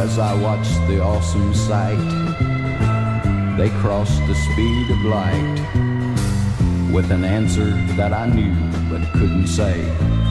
as I watched the awesome sight. They crossed the speed of light with an answer that I knew but couldn't say.